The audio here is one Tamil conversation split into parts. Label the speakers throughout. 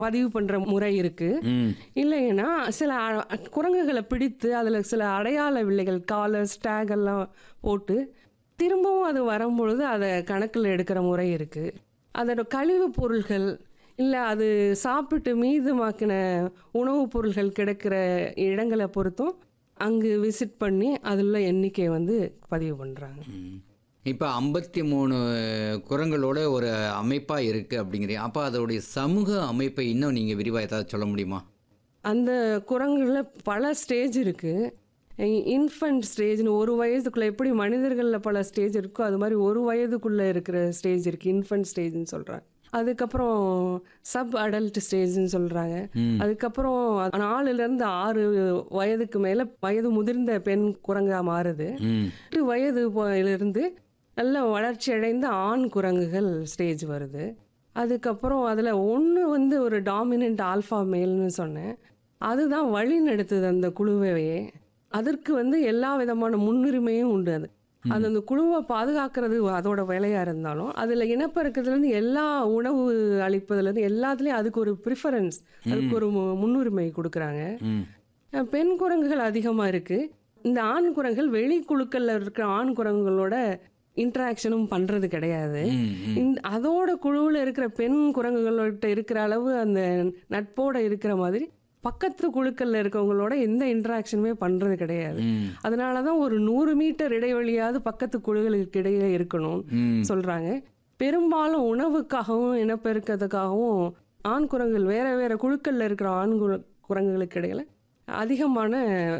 Speaker 1: பதிவு பண்ற முறை இருக்கு. இல்லைன்னா சில குரங்குகளை பிடித்து அதுல சில அடையாள வில்லைகள் காலர்ஸ் டேக் எல்லாம் போட்டு திரும்பவும் அது வரும்பொழுது அதை கணக்கில் எடுக்கிற முறை இருக்கு. அதோட கழிவு பொருள்கள் இல்லை அது சாப்பிட்டு மீதமாக்கின உணவுப் பொருள்கள் கிடைக்கிற இடங்களை பொறுத்தும் அங்கு விசிட் பண்ணி அதில் எண்ணிக்கை பதிவு பண்ணுறாங்க.
Speaker 2: இப்போ 53 குரங்களோட ஒரு அமைப்பாக இருக்குது அப்படிங்கிறீங்க. அப்போ அதோடைய சமூக அமைப்பை இன்னும் நீங்கள் விரிவாக ஏதாவது சொல்ல முடியுமா?
Speaker 1: அந்த குரங்குகளில் பல ஸ்டேஜ் இருக்குது. இன்ஃபண்ட் ஸ்டேஜ்னு ஒரு வயதுக்குள்ளே எப்படி மனிதர்களில் பல ஸ்டேஜ் இருக்கோ அது மாதிரி ஒரு வயதுக்குள்ளே இருக்கிற ஸ்டேஜ் இருக்குது, இன்ஃபண்ட் ஸ்டேஜ்னு சொல்கிறாங்க. அதுக்கப்புறம் சப் அடல்ட் ஸ்டேஜ்னு சொல்கிறாங்க. அதுக்கப்புறம் 4லேருந்து 6 வயதுக்கு மேலே வயது முதிர்ந்த பெண் குரங்காக மாறுது. 8 வயதுலேருந்து நல்ல வளர்ச்சி அடைந்த ஆண் குரங்குகள் ஸ்டேஜ் வருது. அதுக்கப்புறம் அதில் ஒன்று ஒரு டாமினன்ட் ஆல்ஃபா மேல்னு சொன்னேன். அதுதான் வழி நடத்துது அந்த குழுவையே. அதற்கு எல்லா விதமான முன்னுரிமையும் உண்டு. அது அந்த குழுவை பாதுகாக்கிறது அதோட வேலையாக இருந்தாலும் அதில் இனப்பெருக்கத்துலேருந்து எல்லா உணவு அளிப்பதுலேருந்து எல்லாத்துலேயும் அதுக்கு ஒரு ப்ரிஃபரன்ஸ், அதுக்கு ஒரு முன்னுரிமை கொடுக்குறாங்க. பெண் குரங்குகள் அதிகமாக இருக்குது. இந்த ஆண் குரங்குகள் வெளி குழுக்களில் இருக்கிற ஆண் குரங்குகளோட இன்ட்ராக்ஷனும் பண்ணுறது கிடையாது. அதோட குழுவில் இருக்கிற பெண் குரங்குகளோட இருக்கிற அளவு அந்த நட்போடு இருக்கிற மாதிரி பக்கத்து குழுக்கள்ல இருக்கவங்களோட எந்த இன்ட்ராக்ஷனுமே பண்றது கிடையாது. அதனாலதான் ஒரு 100 மீட்டர் இடைவெளியாவது பக்கத்து குழுக்களுக்கு இடையில இருக்கணும் சொல்றாங்க. பெரும்பாலும் உணவுக்காகவும் இனப்பெருக்கத்துக்காகவும் ஆண் குரங்குகள் வேற வேற குழுக்கள்ல இருக்கிற ஆண் குரங்குகளுக்கு இடையில அதிகமான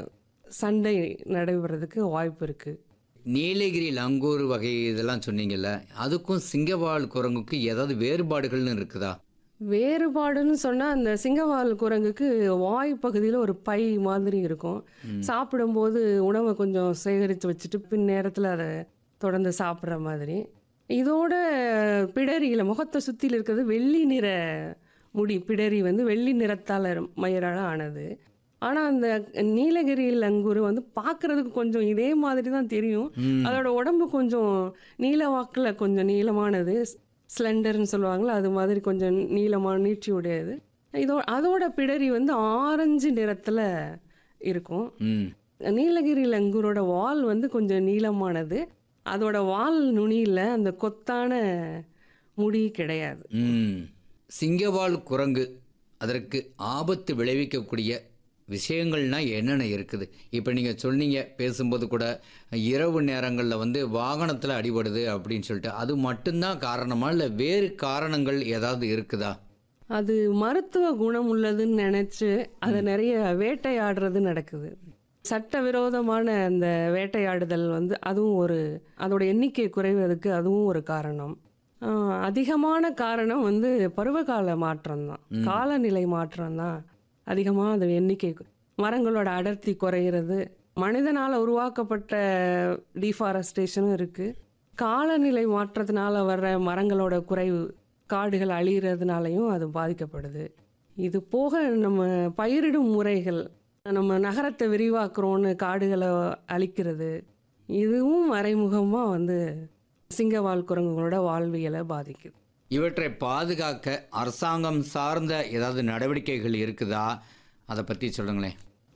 Speaker 1: சண்டை நடைபெறதுக்கு வாய்ப்பு இருக்கு.
Speaker 2: நீலகிரி லங்கூர் வகை இதெல்லாம் சொன்னீங்கல்ல, அதுக்கும் சிங்கவால் குரங்குக்கு ஏதாவது வேறுபாடுகள்னு இருக்குதா?
Speaker 1: வேறுபாடுன்னு சொன்னால் அந்த சிங்கவால் குரங்குக்கு வாய் பகுதியில் ஒரு பை மாதிரி இருக்கும். சாப்பிடும்போது உணவை கொஞ்சம் சேகரித்து வச்சுட்டு பின் நேரத்தில் அதை தொடர்ந்து சாப்பிட்ற மாதிரி. இதோட பிடரியில் முகத்தை சுற்றியில் இருக்கிறது வெள்ளி நிற முடி. பிடரி வெள்ளி நிறத்தால் மயிரால் ஆனது. ஆனால் அந்த நீலகிரி லங்கூர் பார்க்குறதுக்கு கொஞ்சம் இதே மாதிரி தான் தெரியும். அதோட உடம்பு கொஞ்சம் நீல வாக்கில் கொஞ்சம் நீளமானது, ஸ்லெண்டர்னு சொல்லுவாங்களா, அது மாதிரி கொஞ்சம் நீளமான நீட்சி உடையது. அதோட பிடரி ஆரஞ்சு நிறத்தில் இருக்கும். நீலகிரி லங்கூரோட வால் கொஞ்சம் நீளமானது. அதோட வால் நுனியில் அந்த கொத்தான முடி கிடையாது.
Speaker 2: சிங்கவால் குரங்கு அதற்கு ஆபத்து விளைவிக்கக்கூடிய விஷயங்கள்னா என்னென்ன இருக்குது? இப்போ நீங்கள் சொன்னீங்க பேசும்போது கூட இரவு நேரங்களில் வாகனத்தில் அடிபடுது அப்படின்னு சொல்லிட்டு, அது மட்டும்தான் காரணமா இல்லை வேறு காரணங்கள் ஏதாவது இருக்குதா?
Speaker 1: அது மருத்துவ குணம் உள்ளதுன்னு நினச்சி அதை நிறைய வேட்டையாடுறது நடக்குது. சட்டவிரோதமான அந்த வேட்டையாடுதல் அதுவும் அதோட எண்ணிக்கை குறைவதற்கு அதுவும் ஒரு காரணம். அதிகமான காரணம் பருவகால மாற்றம் தான், காலநிலை மாற்றம் தான். அதிகமாக அந்த எண்ணிக்கை, மரங்களோட அடர்த்தி குறைகிறது, மனிதனால் உருவாக்கப்பட்ட டீஃபாரஸ்டேஷனும் இருக்குது. காலநிலை மாற்றத்தினால வர்ற மரங்களோட குறைவு, காடுகள் அழிகிறதுனாலையும் அது பாதிக்கப்படுது. இது போக நம்ம பயிரிடும் முறைகள், நம்ம நகரத்தை விரிவாக்குறோன்னு காடுகளை அழிக்கிறது, இதுவும் மறைமுகமாக சிங்கவால் குரங்குகளோட வாழ்வியலை பாதிக்குது.
Speaker 2: இவற்றை பாதுகாக்க அரசாங்கம் சார்ந்த ஏதாவது நடவடிக்கைகள் இருக்குதா? அதை பற்றி சொல்லுங்களேன்.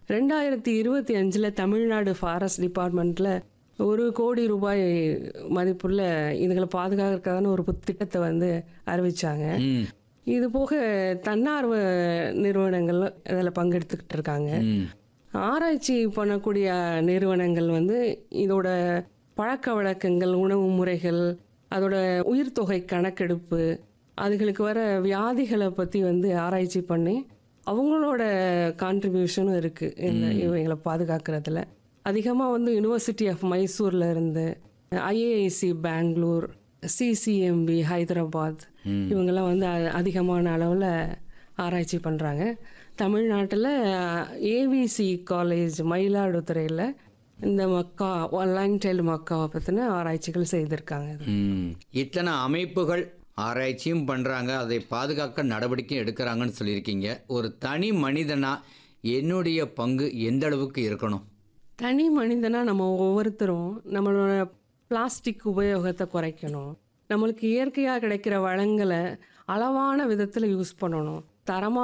Speaker 1: 2025 தமிழ்நாடு ஃபாரஸ்ட் டிபார்ட்மெண்ட்டில் 1 கோடி ரூபாய் மதிப்புள்ள இதுகளை பாதுகாக்கிறதுக்கான ஒரு திட்டத்தை அறிவிச்சாங்க. இது போக தன்னார்வ நிறுவனங்கள் இதில் பங்கெடுத்துக்கிட்டு இருக்காங்க. ஆராய்ச்சி பண்ணக்கூடிய நிறுவனங்கள் இதோட பழக்க வழக்கங்கள், உணவு முறைகள், அதோட உயிர் தொகை கணக்கெடுப்பு, அதுகளுக்கு வர வியாதிகளை பற்றி ஆராய்ச்சி பண்ணி அவங்களோட கான்ட்ரிபியூஷனும் இருக்குது இவங்களை பாதுகாக்கிறதுல. அதிகமாக யூனிவர்சிட்டி ஆஃப் மைசூரில் இருந்து, ஐஏஐசி பெங்களூர், சிசிஎம்பி ஹைதராபாத், இவங்கெல்லாம் அதிகமான அளவில் ஆராய்ச்சி பண்ணுறாங்க. தமிழ்நாட்டில் ஏவிசி காலேஜ் மயிலாடுதுறையில் இந்த மக்கா லைன் டெயில் மக்காவை பற்றின ஆராய்ச்சிகள் செய்திருக்காங்க.
Speaker 2: இத்தனை அமைப்புகள் ஆராய்ச்சியும் பண்ணுறாங்க, அதை பாதுகாக்க நடவடிக்கையும் எடுக்கிறாங்கன்னு சொல்லியிருக்கீங்க. ஒரு தனி மனிதனாக என்னுடைய பங்கு எந்த அளவுக்கு இருக்கணும்?
Speaker 1: தனி மனிதனாக நம்ம ஒவ்வொருத்தரும் நம்மளோட பிளாஸ்டிக் உபயோகத்தை குறைக்கணும். நம்மளுக்கு இயற்கையாக கிடைக்கிற வளங்களை அளவான விதத்தில் யூஸ் பண்ணணும். தரமாக